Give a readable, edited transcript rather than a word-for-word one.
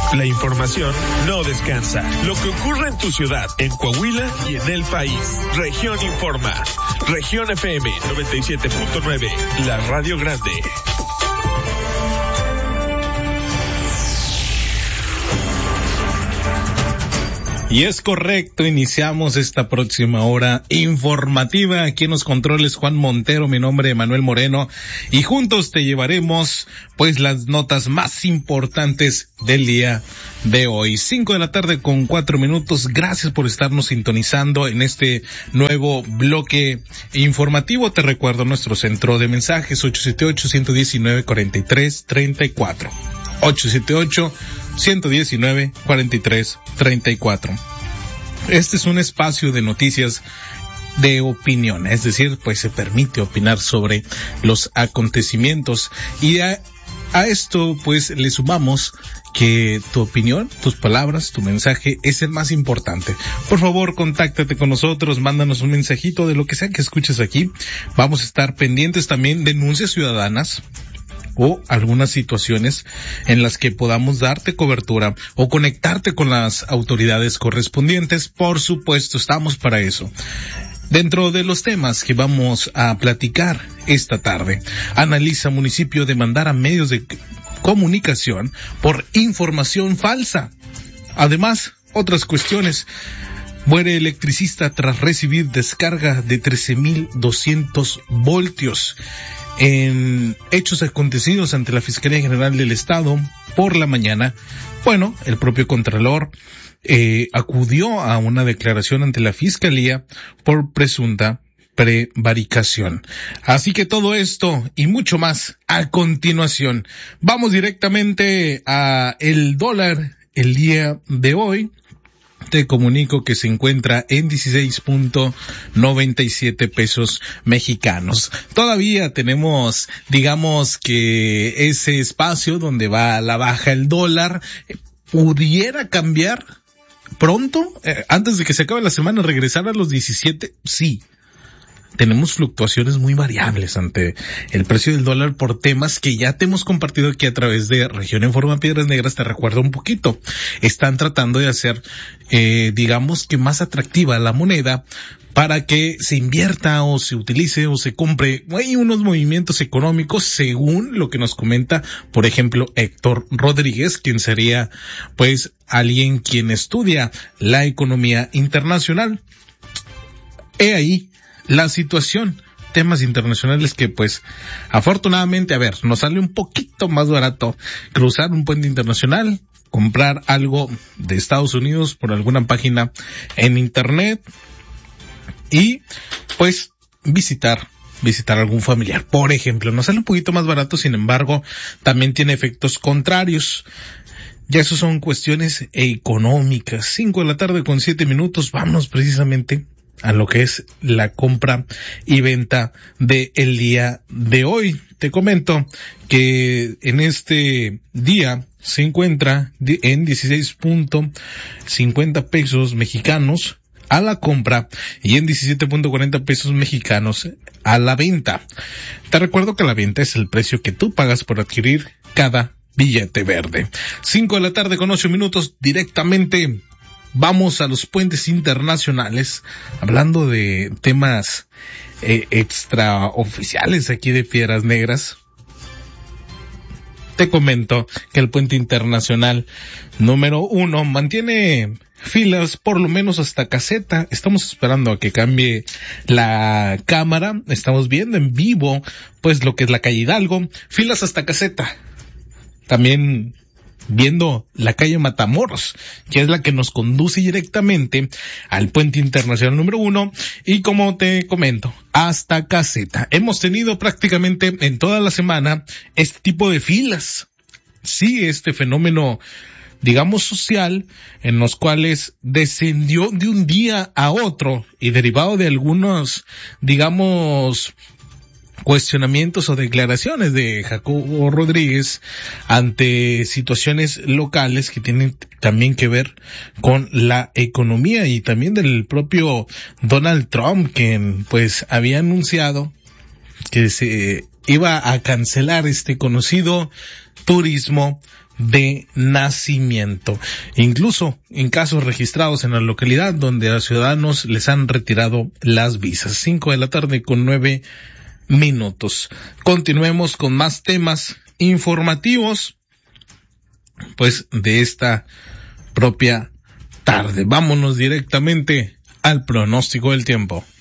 La información no descansa. Lo que ocurre en tu ciudad, en Coahuila y en el país. Región Informa. Región FM 97.9. La Radio Grande. Y es correcto, iniciamos esta próxima hora informativa. Aquí en los controles Juan Montero, mi nombre es Manuel Moreno, y juntos te llevaremos pues las notas más importantes del día de hoy. 5:04 p.m. Gracias por estarnos sintonizando en este nuevo bloque informativo. Te recuerdo nuestro centro de mensajes 878-119-4334. 878-119-4334. Este es un espacio de noticias de opinión, es decir, pues se permite opinar sobre los acontecimientos, y a esto pues le sumamos que tu opinión, tus palabras, tu mensaje es el más importante. Por favor, contáctate con nosotros, mándanos un mensajito de lo que sea que escuches aquí. Vamos a estar pendientes también de denuncias ciudadanas o algunas situaciones en las que podamos darte cobertura o conectarte con las autoridades correspondientes. Por supuesto, estamos para eso. Dentro de los temas que vamos a platicar esta tarde, analiza municipio demandar a medios de comunicación por información falsa. Además, otras cuestiones. Muere electricista tras recibir descarga de 13,200 voltios. En hechos acontecidos ante la Fiscalía General del Estado por la mañana, bueno, el propio Contralor acudió a una declaración ante la Fiscalía por presunta prevaricación. Así que todo esto y mucho más a continuación. Vamos directamente a el dólar el día de hoy. Te comunico que se encuentra en 16.97 pesos mexicanos. Todavía tenemos, digamos que ese espacio donde va a la baja el dólar. ¿Pudiera cambiar pronto? Antes de que se acabe la semana, regresar a los 17, sí. Tenemos fluctuaciones muy variables ante el precio del dólar por temas que ya te hemos compartido aquí a través de Región Informa Piedras Negras. Te recuerdo un poquito. Están tratando de hacer, digamos que más atractiva la moneda para que se invierta o se utilice o se compre. Hay unos movimientos económicos según lo que nos comenta, por ejemplo, Héctor Rodríguez, quien sería pues alguien quien estudia la economía internacional. He ahí la situación, temas internacionales que pues afortunadamente, a ver, nos sale un poquito más barato cruzar un puente internacional, comprar algo de Estados Unidos por alguna página en internet y pues visitar algún familiar, por ejemplo. Nos sale un poquito más barato, sin embargo, también tiene efectos contrarios. Ya eso son cuestiones económicas. 5:07 p.m, vámonos precisamente a lo que es la compra y venta de el día de hoy. Te comento que en este día se encuentra en 16.50 pesos mexicanos a la compra y en 17.40 pesos mexicanos a la venta. Te recuerdo que la venta es el precio que tú pagas por adquirir cada billete verde. 5:08 p.m, directamente vamos a los puentes internacionales, hablando de temas extraoficiales aquí de Piedras Negras. Te comento que el puente internacional número 1 mantiene filas por lo menos hasta Caseta. Estamos esperando a que cambie la cámara. Estamos viendo en vivo pues lo que es la calle Hidalgo. Filas hasta Caseta. También viendo la calle Matamoros, que es la que nos conduce directamente al puente internacional número 1, y como te comento, hasta Caseta. Hemos tenido prácticamente en toda la semana este tipo de filas. Sí, este fenómeno, digamos, social, en los cuales descendió de un día a otro y derivado de algunos, digamos, cuestionamientos o declaraciones de Jacobo Rodríguez ante situaciones locales que tienen también que ver con la economía, y también del propio Donald Trump, quien pues había anunciado que se iba a cancelar este conocido turismo de nacimiento, incluso en casos registrados en la localidad donde a ciudadanos les han retirado las visas. 5:09 p.m. Continuemos con más temas informativos, pues, de esta propia tarde. Vámonos directamente al pronóstico del tiempo.